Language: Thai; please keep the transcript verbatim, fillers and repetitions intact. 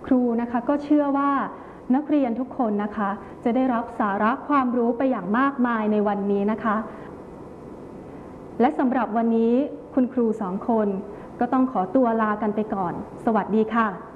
ครูนะคะก็เชื่อว่านักเรียนทุกคนนะคะจะได้รับสาระความรู้ไปอย่างมากมายในวันนี้นะคะและสำหรับวันนี้คุณครูสองคนก็ต้องขอตัวลากันไปก่อนสวัสดีค่ะ